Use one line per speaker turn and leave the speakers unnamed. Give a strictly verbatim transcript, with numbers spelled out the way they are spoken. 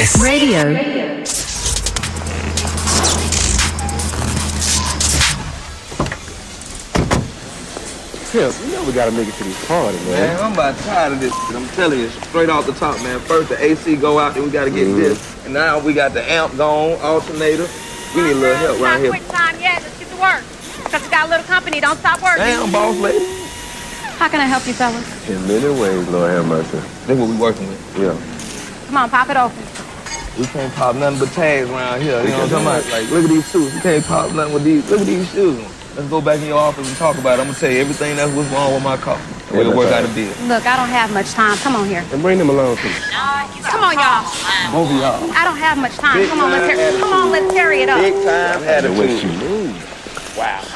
This
Radio.
Pimp, you know we gotta make it to this party, man.
Man, I'm about tired of this. I'm telling you, straight off the top, man. First the A C go out, then we gotta get mm. this. And now we got the amp gone, alternator. We need a little help right here.
Not quit time yet. Let's get to work. Because you got a little company. Don't stop working.
Damn, boss lady.
How can I help you, fellas?
In many ways, Lord have mercy.
That's what we working with.
Yeah.
Come on, pop it open.
We can't pop nothing but tags around here. You know what I'm talking about? Like, look at these shoes. We can't pop nothing with these. Look at these shoes. Let's go back in your office and talk about it. I'm gonna tell you everything that's what's wrong with my car. We'll work out a deal.
Look, I don't have much time. Come on here.
And bring them along, please.
Come on, y'all.
Both of y'all.
I don't have much time.
Big
Come on, let's
time
tear, come on, let's carry it up.
Big time attitude.
What you mean?
Wow.